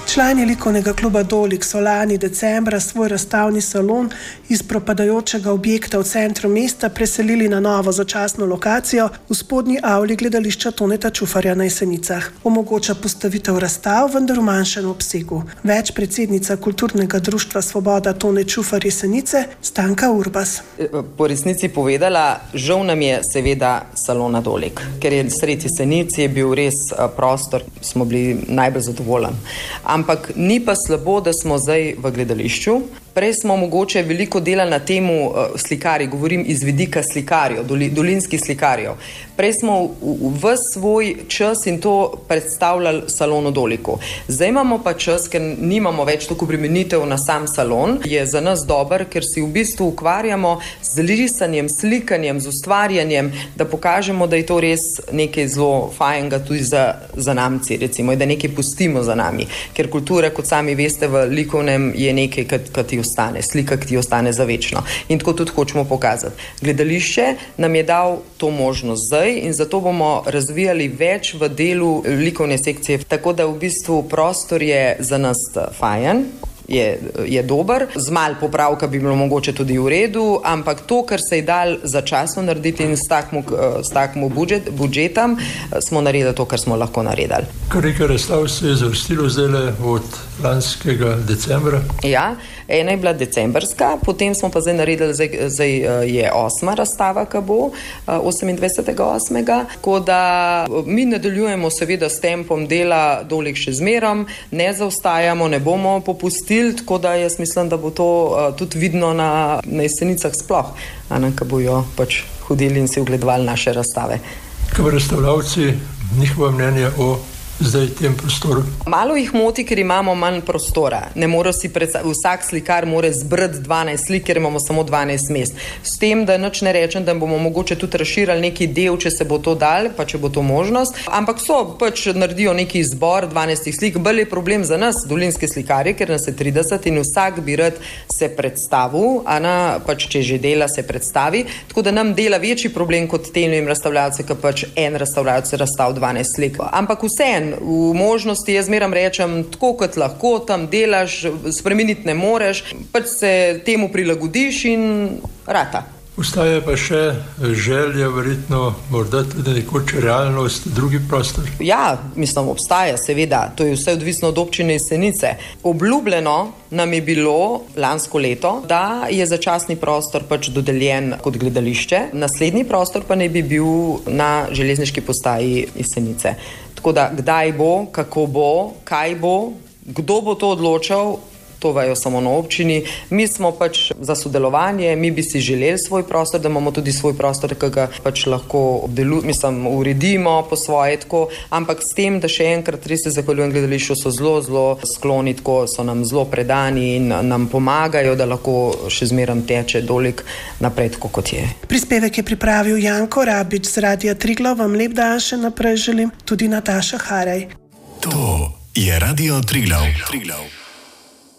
Člani likovnega kluba Dolik so lani decembra svoj razstavni salon iz propadajočega objekta v centru mesta preselili na novo začasno lokacijo v spodnji avli gledališča Toneta Čufarja na Jesenicah. Omogoča postavitev razstav, vendar v manjšem obsegu. Več predsednica kulturnega društva Svoboda Tone Čufar Jesenice, Stanka Urbas. Po resnici povedala, žal nam je seveda salona Dolik, ker je sredi Jesenic je bil res prostor, smo bili najbolj zadovoljni. Ampak ni pa slabo, da smo zdaj v gledališču. Prej smo mogoče veliko delali na temu slikarji, govorim iz vidika slikarjev, dolinskih slikarjev. Prej smo v svoj čas in to predstavljali salonu Doliku. Zdaj imamo pa čas, ker nimamo več toliko obremenitev na sam salon, je za nas dober, ker si v bistvu ukvarjamo z risanjem, slikanjem, z ustvarjanjem, da pokažemo, da je to res nekaj zelo fajnega tudi za namci, recimo, da nekaj pustimo za nami. Ker kultura, kot sami veste, v likovnem je nekaj, kar ti ostane, slika, ki ti ostane za večno. In tako tudi hočemo pokazati. Gledališče nam je dal to možnost zdaj in zato bomo razvijali več v delu likovne sekcije. Tako da v bistvu prostor je za nas fajen, je dober. Z malo popravka bi bilo mogoče tudi v redu, ampak to, kar se je dal začasno narediti in s takim budžetom, smo naredili to, kar smo lahko naredili. Kar nekaj razstav se je zavrstilo zdaj od lanskega decembra. Ja, ena je bila decembrska, potem smo pa zdaj naredili, zdaj je 8. razstava, ki bo 28.8. Tako da mi nadaljujemo seveda s tempom dela Dolik še zmerom, ne zaostajamo, ne bomo popustili, tako da jaz mislim, da bo to tudi vidno na Jesenicah sploh, ko bojo pač hodili in si ogledovali naše razstave. Kaj razstavljavci, njihova mnenja o zdaj tem prostoru? Malo jih moti, ker imamo manj prostora. Ne more si vsak slikar more zbrati 12 slik, ker imamo samo 12 mest. S tem, da nič ne rečem, da bomo mogoče tudi razširali neki del, če se bo to dal, pa če bo to možnost. Ampak pač naredijo neki izbor 12 slik. Bolj je problem za nas, dolinske slikarje, ker nas je 30 in vsak bi rad se predstavil, pač če že dela, se predstavi. Tako da nam dela večji problem kot tem razstavljalce, ki pač en razstavljalec razstav 12 slik. Ampak vseeno, v možnosti jaz zmeram rečem, tako kot lahko, tam delaš, spremeniti ne moreš, pač se temu prilagodiš in rata. Ostaja pa še želja, verjetno morda tudi nekoč realnost, drugi prostor? Ja, mislim, obstaja, seveda. To je vse odvisno od občine Jesenice. Obljubljeno nam je bilo lansko leto, da je začasni prostor pač dodeljen kot gledališče. Naslednji prostor pa naj bi bil na železniški postaji Jesenice. Tako da kdaj bo, kako bo, kaj bo, kdo bo to odločal, to vajo samo na občini. Mi smo pač za sodelovanje, mi bi si želeli svoj prostor, da imamo tudi svoj prostor, ki ga pač lahko uredimo po svoje, tako, ampak s tem, da še enkrat res se zahvaljujem gledališču, so zelo skloni, tako so nam zelo predani in nam pomagajo, da lahko še zmeram teče Dolik naprej, tako kot je. Prispevek je pripravil Janko Rabič z Radia Triglav. Vam lep dan še naprej želim, tudi Nataša Haraj. To je Radio Triglav.